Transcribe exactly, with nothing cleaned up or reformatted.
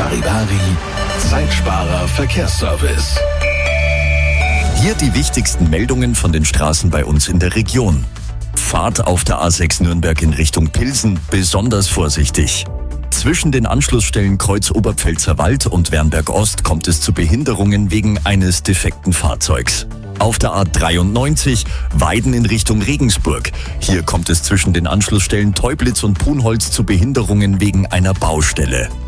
Charivari, Zeitsparer Verkehrsservice. Hier die wichtigsten Meldungen von den Straßen bei uns in der Region. Fahrt auf der A sechs Nürnberg in Richtung Pilsen besonders vorsichtig. Zwischen den Anschlussstellen Kreuz Oberpfälzer Wald und Wernberg Ost kommt es zu Behinderungen wegen eines defekten Fahrzeugs. Auf der A dreiundneunzig Weiden in Richtung Regensburg. Hier kommt es zwischen den Anschlussstellen Teublitz und Punholz zu Behinderungen wegen einer Baustelle.